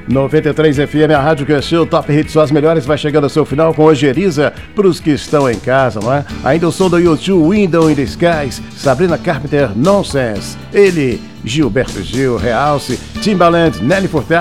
93 FM, a rádio que é seu Top Hits, só as melhores, vai chegando ao seu final com Ojeriza, pros que estão em casa, não é? Ainda o som do U2, Window in the Skies, Sabrina Carpenter, Nonsense, ele, Gilberto Gil, Realce, Timbaland, Nelly Furtado.